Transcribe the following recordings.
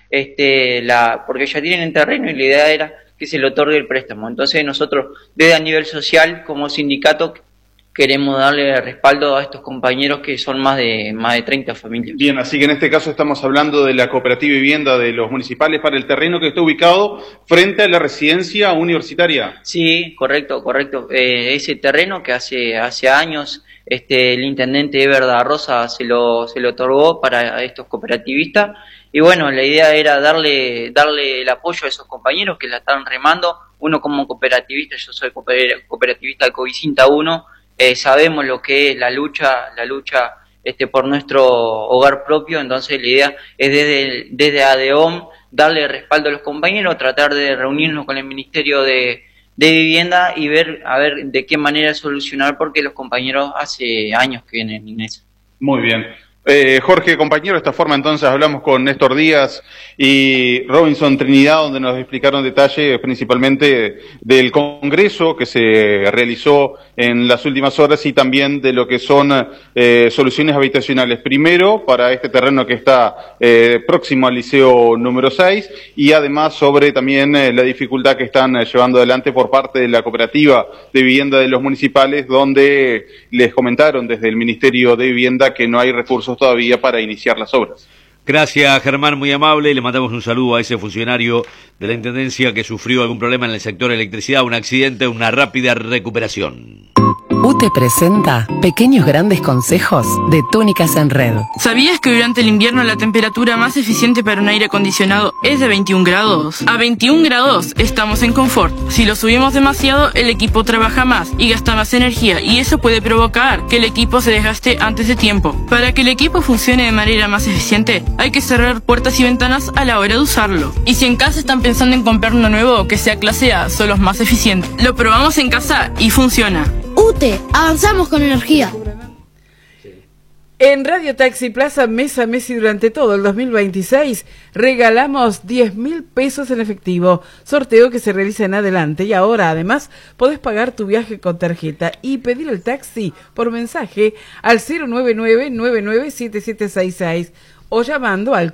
porque ya tienen el terreno y la idea era que se le otorgue el préstamo. Entonces nosotros, desde a nivel social, como sindicato, queremos darle respaldo a estos compañeros que son más de 30 familias. Bien, así que en este caso estamos hablando de la cooperativa de vivienda de los municipales para el terreno que está ubicado frente a la residencia universitaria. Sí, correcto. Ese terreno que hace años el intendente Eber da Rosa se lo otorgó para estos cooperativistas. Y bueno, la idea era darle el apoyo a esos compañeros que la están remando. Uno como cooperativista, yo soy cooperativista de Covicinta 1, sabemos lo que es la lucha por nuestro hogar propio. Entonces la idea es desde ADEOM darle respaldo a los compañeros, tratar de reunirnos con el Ministerio de Vivienda y ver a ver de qué manera solucionar, porque los compañeros hace años que vienen en eso. Muy bien. Jorge, compañero, de esta forma entonces hablamos con Néstor Díaz y Robinson Trinidad, donde nos explicaron detalles principalmente del congreso que se realizó en las últimas horas y también de lo que son soluciones habitacionales. Primero, para este terreno que está próximo al Liceo número 6 y además sobre también la dificultad que están llevando adelante por parte de la cooperativa de vivienda de los municipales, donde les comentaron desde el Ministerio de Vivienda que no hay recursos todavía para iniciar las obras. Gracias, Germán, muy amable. Le mandamos un saludo a ese funcionario de la Intendencia que sufrió algún problema en el sector de electricidad, un accidente, una rápida recuperación. UTE presenta Pequeños Grandes Consejos de Túnicas en Red. ¿Sabías que durante el invierno la temperatura más eficiente para un aire acondicionado es de 21 grados? A 21 grados estamos en confort. Si lo subimos demasiado, el equipo trabaja más y gasta más energía, y eso puede provocar que el equipo se desgaste antes de tiempo. Para que el equipo funcione de manera más eficiente, hay que cerrar puertas y ventanas a la hora de usarlo. Y si en casa están pensando en comprar uno nuevo que sea clase A, son los más eficientes. Lo probamos en casa y funciona. UTE, avanzamos con energía. En Radio Taxi Plaza mes a mes y durante todo el 2026 regalamos 10.000 pesos en efectivo, sorteo que se realiza en adelante, y ahora además podés pagar tu viaje con tarjeta y pedir el taxi por mensaje al 099-997766 o llamando al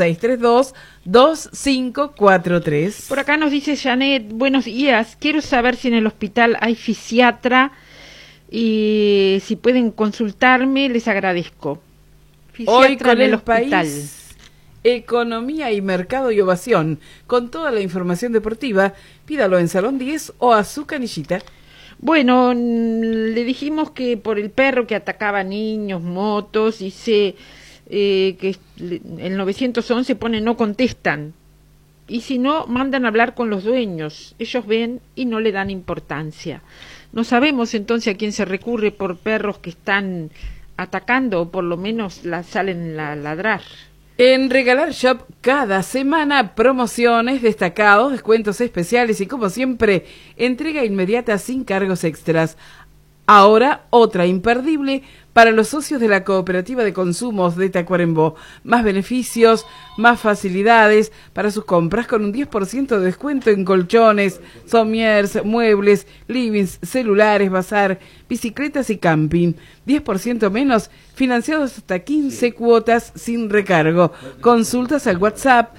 4632-2543. Por acá nos dice Janet, buenos días, quiero saber si en el hospital hay fisiatra y si pueden consultarme, les agradezco. Fisiatra hoy con el hospital. País, economía y mercado y ovación, con toda la información deportiva, pídalo en Salón 10 o a su canillita. Bueno, le dijimos que por el perro que atacaba niños, motos, dice que el 911 pone no contestan, y si no, mandan a hablar con los dueños. Ellos ven y no le dan importancia. No sabemos entonces a quién se recurre por perros que están atacando, o por lo menos salen a ladrar. En Regalar Shop, cada semana promociones, destacados, descuentos especiales y, como siempre, entrega inmediata sin cargos extras. Ahora, otra imperdible para los socios de la Cooperativa de Consumos de Tacuarembó. Más beneficios, más facilidades para sus compras, con un 10% de descuento en colchones, somiers, muebles, livings, celulares, bazar, bicicletas y camping. 10% menos, financiados hasta 15 cuotas sin recargo. Consultas al WhatsApp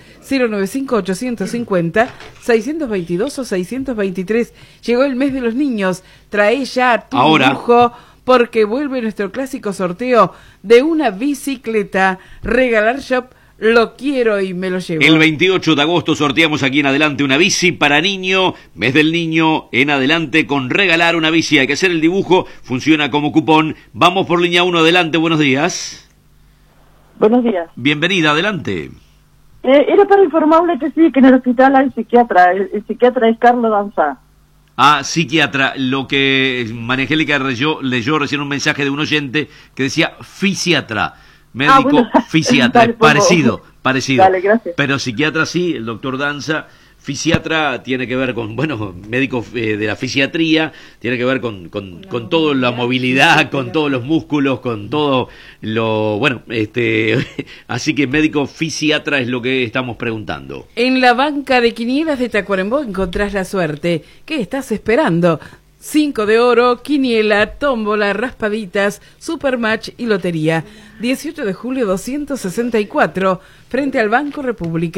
095-850-622 o 623. Llegó el mes de los niños. Trae ya tu lujo, porque vuelve nuestro clásico sorteo de una bicicleta. Regalar Shop, lo quiero y me lo llevo. El 28 de agosto sorteamos aquí en adelante una bici para niño, mes del niño, en adelante con regalar una bici. Hay que hacer el dibujo, funciona como cupón. Vamos por línea 1, adelante, buenos días. Buenos días. Bienvenida, adelante. Era para informarle que sí, que en el hospital hay psiquiatra. El psiquiatra es Carlos Danza. Ah, psiquiatra. Lo que María-Angélica leyó recién un mensaje de un oyente que decía fisiatra. Médico, bueno. Fisiatra, dale, parecido. Dale, gracias. Pero psiquiatra sí, el doctor Danza. Fisiatra tiene que ver con, bueno, médico de la fisiatría, tiene que ver con toda la movilidad, con todos los músculos, con todo lo, bueno, así que médico fisiatra es lo que estamos preguntando. En la banca de quinielas de Tacuarembó encontrás la suerte. ¿Qué estás esperando? 5 de oro, quiniela, tómbola, raspaditas, supermatch y lotería. 18 de julio 264, frente al Banco República.